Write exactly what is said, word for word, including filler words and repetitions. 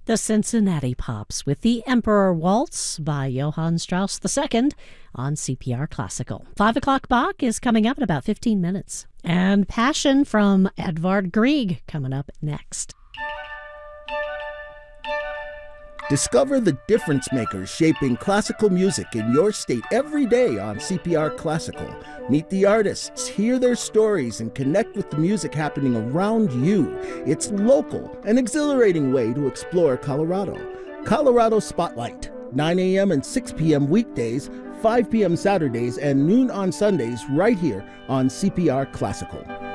The Cincinnati Pops with The Emperor Waltz by Johann Strauss the Second on C P R Classical. Five o'clock Bach is coming up in about fifteen minutes. And Passion from Edvard Grieg coming up next. Discover the difference makers shaping classical music in your state every day on C P R Classical. Meet the artists, hear their stories, and connect with the music happening around you. It's local, an exhilarating way to explore Colorado. Colorado Spotlight, nine a.m. and six p.m. weekdays, five p.m. Saturdays, and noon on Sundays right here on C P R Classical.